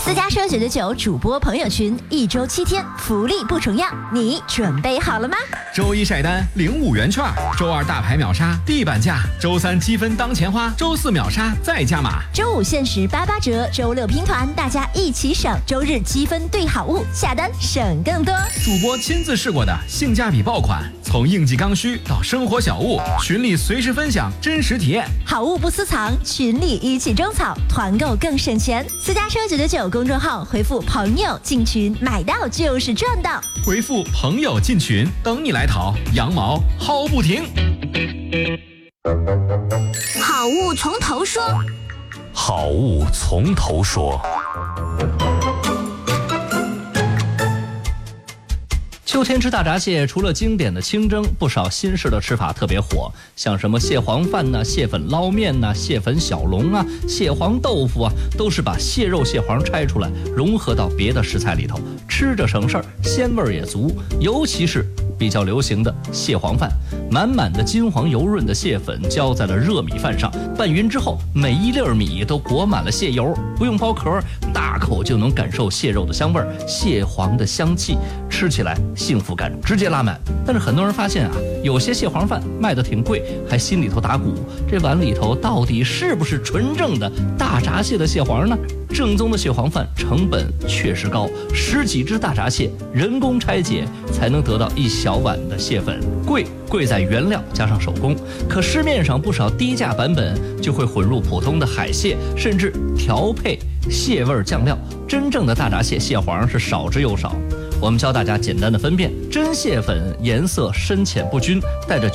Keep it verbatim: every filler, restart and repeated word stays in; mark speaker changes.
Speaker 1: 私家车九九九主播朋友群，一周七天，福利不重样，你准备好了吗？
Speaker 2: 周一晒单领五元券，周二大牌秒杀地板价，周三积分当钱花，周四秒杀再加码，
Speaker 1: 周五限时八八折，周六拼团，大家一起省，周日积分兑好物，下单省更多。
Speaker 2: 主播亲自试过的性价比爆款，从应季刚需到生活小物，群里随时分享真实体验，
Speaker 1: 好物不私藏，群里一起种草，团购更省钱。私家车九九九公众号回复朋友进群，买到就是赚到。
Speaker 2: 回复朋友进群，等你来淘，羊毛薅不停。
Speaker 1: 好物从头说，
Speaker 3: 好物从头说。秋天吃大闸蟹，除了经典的清蒸，不少新式的吃法特别火，像什么蟹黄饭呐、蟹粉捞面呐、蟹粉小笼啊、蟹黄豆腐啊，都是把蟹肉蟹黄拆出来，融合到别的食材里头，吃着省事儿，鲜味儿也足。尤其是比较流行的蟹黄饭，满满的金黄油润的蟹粉浇在了热米饭上，拌匀之后，每一粒米都裹满了蟹油，不用剥壳，大口就能感受蟹肉的香味儿，蟹黄的香气，吃起来幸福感直接拉满。但是很多人发现啊，有些蟹黄饭卖得挺贵，还心里头打鼓，这碗里头到底是不是纯正的大闸蟹的蟹黄呢？正宗的蟹黄饭成本确实高，十几只大闸蟹人工拆解才能得到一小碗的蟹粉，贵贵在原料加上手工。可市面上不少低价版本就会混入普通的海蟹，甚至调配蟹味酱料，真正的大闸蟹蟹黄是少之又少。我们教大家简单的分辨，真蟹粉颜色深浅不均，带着